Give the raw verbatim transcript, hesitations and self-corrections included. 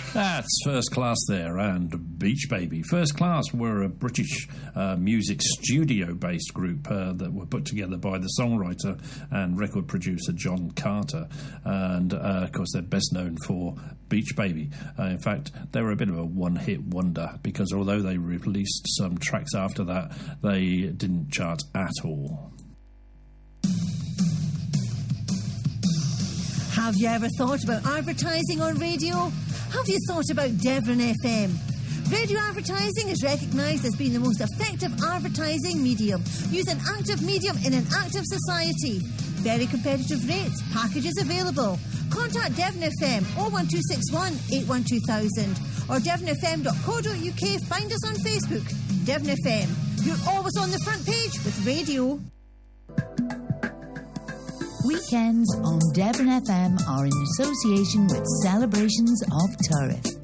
That's First Class there, and Beach Baby. First Class were a British uh, music studio-based group uh, that were put together by the songwriter and record producer John Carter. And, uh, of course, they're best known for Beach Baby. Uh, in fact, they were a bit of a one-hit wonder, because although they released some tracks after that, they didn't chart at all. Have you ever thought about advertising on radio? Have you thought about Devon F M? Radio advertising is recognised as being the most effective advertising medium. Use an active medium in an active society. Very competitive rates. Packages available. Contact Devon F M oh one two six one, eight one two thousand or devon f m dot co dot u k. Find us on Facebook. Devon F M. You're always on the front page with radio. Weekends on Devon F M are in association with Celebrations of Turriff.